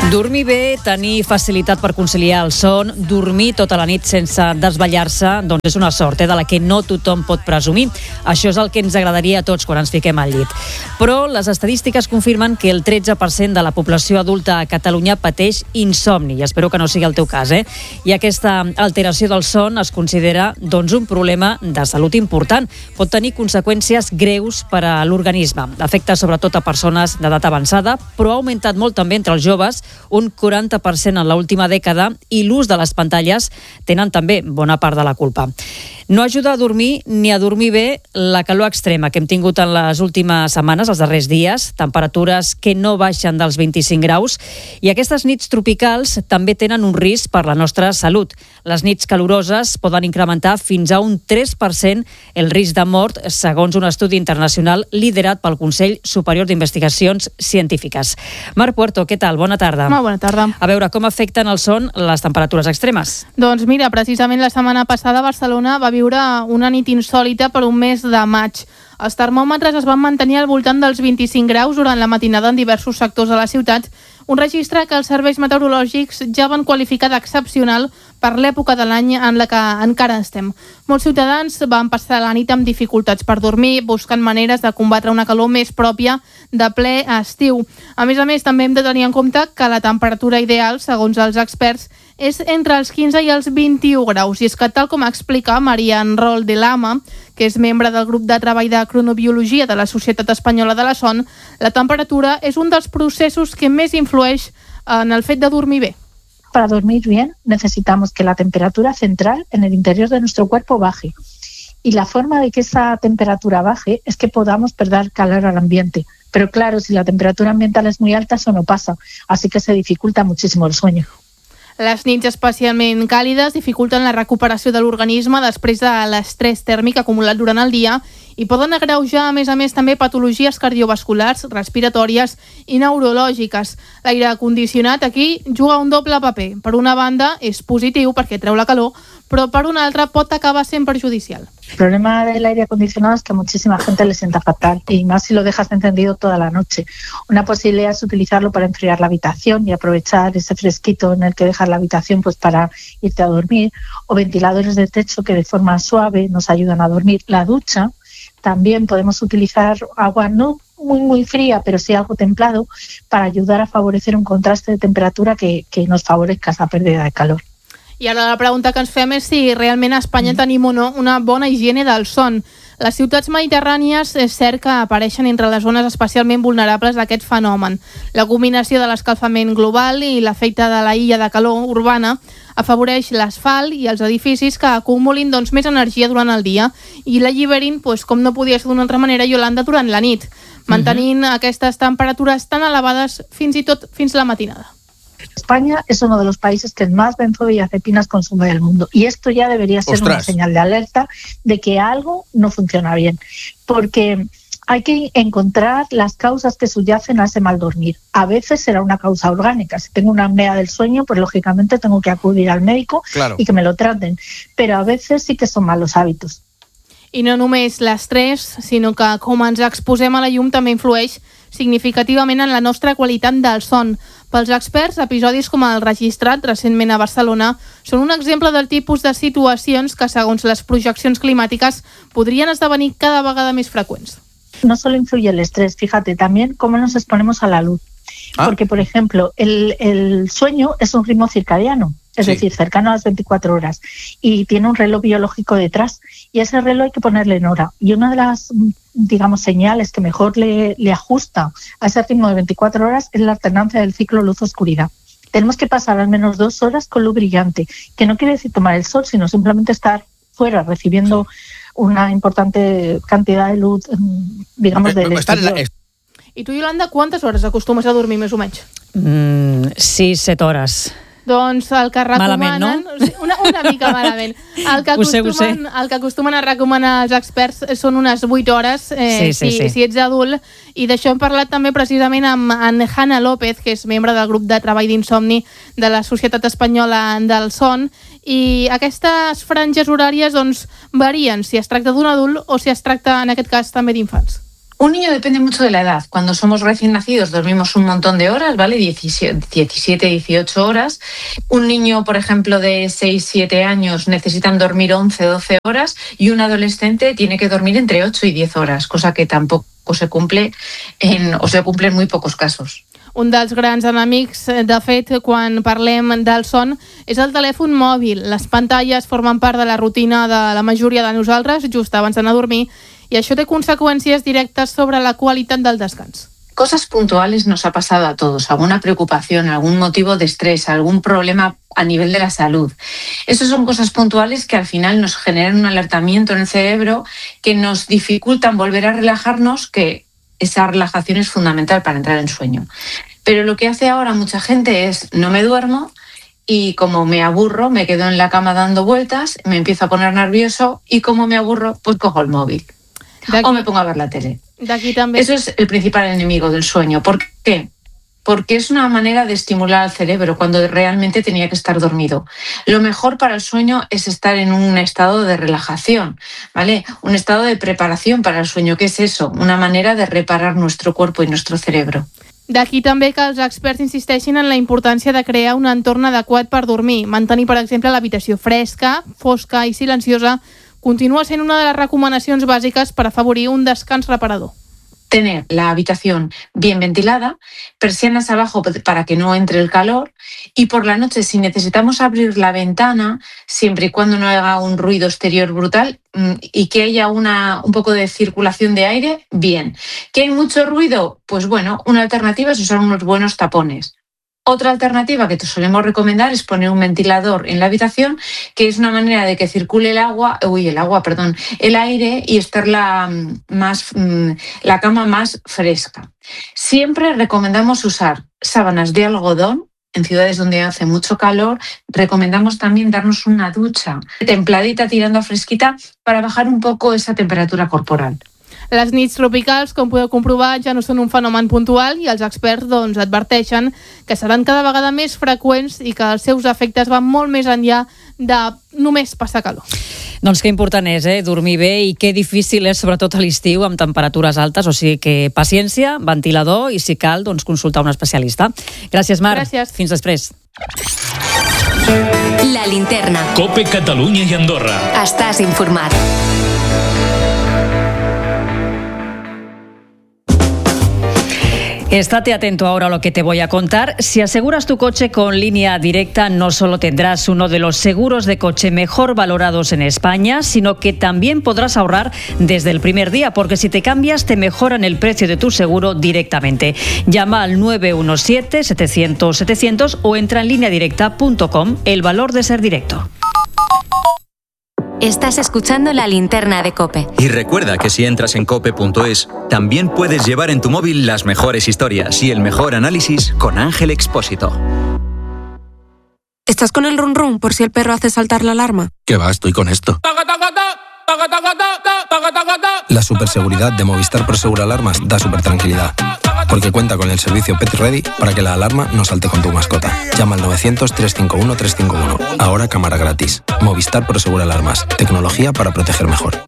Dormir bé, tenir facilitat per conciliar el son, dormir tota la nit sense desvetllar-se, doncs és una sort de la que no tothom pot presumir. Això és el que ens agradaria a tots quan ens fiquem al llit. Però les estadístiques confirmen que el 13% de la població adulta a Catalunya pateix insomni, i espero que no sigui el teu cas, I aquesta alteració del son es considera doncs, un problema de salut important. Pot tenir conseqüències greus per a l'organisme. Afecta sobretot a persones d'edat avançada, però ha augmentat molt també entre els joves, un 40% en l'última dècada, i l'ús de les pantalles tenen també bona part de la culpa. No ajuda a dormir ni a dormir bé la calor extrema que hem tingut en les últimes setmanes, els darrers dies, temperatures que no baixen dels 25 graus, i aquestes nits tropicals també tenen un risc per la nostra salut. Les nits caloroses poden incrementar fins a un 3% el risc de mort, segons un estudi internacional liderat pel Consell Superior d'Investigacions Científiques. Marc Puerto, què tal? Bona tarda. Molt bona tarda. A veure, com afecten el son les temperatures extremes? Doncs mira, precisament la setmana passada Barcelona va viure una nit insòlita per un mes de maig. Els termòmetres es van mantenir al voltant dels 25 graus durant la matinada en diversos sectors de la ciutat, un registre que els serveis meteorològics ja van qualificar d'excepcional per l'època de l'any en la que encara estem. Molts ciutadans van passar la nit amb dificultats per dormir, buscant maneres de combatre una calor més pròpia de ple estiu. A més, també hem de tenir en compte que la temperatura ideal, segons els experts, és entre els 15 i els 21 graus. I és que, tal com explica Maria Enrol de Lama, que és membre del grup de treball de cronobiologia de la Societat Espanyola de la Son, la temperatura és un dels processos que més influeix en el fet de dormir bé. Para dormir bien necesitamos que la temperatura central en el interior de nuestro cuerpo baje. Y la forma de que esa temperatura baje es que podamos perder calor al ambiente. Pero claro, si la temperatura ambiental es muy alta, eso no pasa. Así que se dificulta muchísimo el sueño. Les nits especialment càlides dificulten la recuperació de l'organisme després de l'estrès tèrmic acumulat durant el dia i poden agreujar, a més, també patologies cardiovasculars, respiratòries i neurològiques. L'aire condicionat aquí juga un doble paper. Per una banda, és positiu perquè treu la calor, però per una altra pot acabar sent perjudicial. El problema del aire acondicionado es que a muchísima gente le sienta fatal, y más si lo dejas encendido toda la noche. Una posibilidad es utilizarlo para enfriar la habitación y aprovechar ese fresquito en el que dejas la habitación pues para irte a dormir, o ventiladores de techo que de forma suave nos ayudan a dormir. La ducha, también podemos utilizar agua no muy fría, pero sí algo templado, para ayudar a favorecer un contraste de temperatura que nos favorezca esa pérdida de calor. I ara la pregunta que ens fem és si realment a Espanya tenim o no una bona higiene del son. Les ciutats mediterrànies és cert que apareixen entre les zones especialment vulnerables d'aquest fenomen. La combinació de l'escalfament global i l'efecte de la illa de calor urbana afavoreix l'asfalt i els edificis que acumulin més energia durant el dia i l'alliberin, com no podia ser d'una altra manera, Iolanda, durant la nit, mantenint aquestes temperatures tan elevades fins i tot fins la matinada. España es uno de los países que más benzodiazepinas consume del mundo, y esto ya debería ser una señal de alerta de que algo no funciona bien, porque hay que encontrar las causas que subyacen a ese mal dormir. A veces será una causa orgánica. Si tengo una apnea del sueño, pues lógicamente tengo que acudir al médico y que me lo traten, pero a veces sí que son malos hábitos. I no només l'estrès, sinó que com ens exposem a la llum també influeix significativament en la nostra qualitat del son. Pels experts, episodis com el registrat recentment a Barcelona són un exemple del tipus de situacions que, segons les projeccions climàtiques, podrien esdevenir cada vegada més freqüents. No solo influye el estrés, fíjate, también cómo nos exponemos a la luz. Porque, por ejemplo, el sueño es un ritmo circadiano, es decir, cercano a las 24 horas, y tiene un reloj biológico detrás, y ese reloj hay que ponerle en hora. Y una de las, señales que mejor le ajusta a ese ritmo de 24 horas es la alternancia del ciclo luz-oscuridad. Tenemos que pasar al menos 2 horas con luz brillante, que no quiere decir tomar el sol, sino simplemente estar fuera recibiendo una importante cantidad de luz, del exterior. I tu, Iolanda, quantes hores acostumes a dormir, més o menys? 6-7 hores. Doncs el que recomanen... Malament, no? Una mica malament. El que acostumen a recomanar els experts són unes 8 hores, si ets adult. I d'això hem parlat també precisament amb Hanna López, que és membre del grup de treball d'insomni de la Societat Espanyola del Son. I aquestes franges horàries varien si es tracta d'un adult o si es tracta, en aquest cas, també d'infants. Un niño depende mucho de la edad. Cuando somos recién nacidos dormimos un montón de horas, ¿vale? 17, 18 horas. Un niño, por ejemplo, de 6, 7 años necesitan dormir 11, 12 horas y un adolescente tiene que dormir entre 8 y 10 horas, cosa que tampoco se cumple en muy pocos casos. Un dels grans enemics, de fet, quan parlem del son, és el telèfon mòbil. Les pantalles formen part de la rutina de la majoria de nosaltres just abans d'anar a dormir y això té consecuencias directas sobre la qualitat del descans. Cosas puntuales nos ha pasado a todos, alguna preocupación, algún motivo de estrés, algún problema a nivel de la salud. Esas son cosas puntuales que al final nos generan un alertamiento en el cerebro que nos dificultan volver a relajarnos, que esa relajación es fundamental para entrar en sueño. Pero lo que hace ahora mucha gente es no me duermo y como me aburro me quedo en la cama dando vueltas, me empiezo a poner nervioso y como me aburro pues cojo el móvil o me pongo a ver la tele. Eso es el principal enemigo del sueño. ¿Por qué? Porque es una manera de estimular al cerebro cuando realmente tenía que estar dormido. Lo mejor para el sueño es estar en un estado de relajación, ¿vale? Un estado de preparación para el sueño. ¿Qué es eso? Una manera de reparar nuestro cuerpo y nuestro cerebro. D'aquí també que els experts insisteixin en la importància de crear un entorn adequat per dormir. Mantenir, per exemple, l'habitació fresca, fosca i silenciosa continua sent una de les recomanacions bàsiques per afavorir un descans reparador. Tener la habitación bien ventilada, persianas abajo para que no entre el calor y por la noche si necesitamos abrir la ventana, siempre y cuando no haga un ruido exterior brutal y que haya un poco de circulación de aire, bien. ¿Que hay mucho ruido? Pues bueno, una alternativa es usar unos buenos tapones. Otra alternativa que te solemos recomendar es poner un ventilador en la habitación, que es una manera de que circule el aire y estar la cama más fresca. Siempre recomendamos usar sábanas de algodón. En ciudades donde hace mucho calor, recomendamos también darnos una ducha templadita tirando a fresquita para bajar un poco esa temperatura corporal. Les nits tropicals, com podeu comprovar, ja no són un fenomen puntual i els experts adverteixen que seran cada vegada més freqüents i que els seus efectes van molt més enllà de només passar calor. Doncs que important és dormir bé i que difícil és, sobretot a l'estiu, amb temperatures altes. O sigui que paciència, ventilador i, si cal, consultar un especialista. Gràcies, Mar. Gràcies. Fins després. La Linterna. COPE Catalunya i Andorra. Estàs informat. Estate atento ahora a lo que te voy a contar. Si aseguras tu coche con Línea Directa, no solo tendrás uno de los seguros de coche mejor valorados en España, sino que también podrás ahorrar desde el primer día, porque si te cambias te mejoran el precio de tu seguro directamente. Llama al 917-700-700 o entra en lineadirecta.com. El valor de ser directo. Estás escuchando La Linterna de COPE. Y recuerda que si entras en cope.es, también puedes llevar en tu móvil las mejores historias y el mejor análisis con Ángel Expósito. ¿Estás con el run run por si el perro hace saltar la alarma? ¿Qué va? Estoy con esto. La superseguridad de Movistar Prosegur Alarmas da supertranquilidad, porque cuenta con el servicio Pet Ready para que la alarma no salte con tu mascota. Llama al 900-351-351. Ahora cámara gratis. Movistar Prosegur Alarmas. Tecnología para proteger mejor.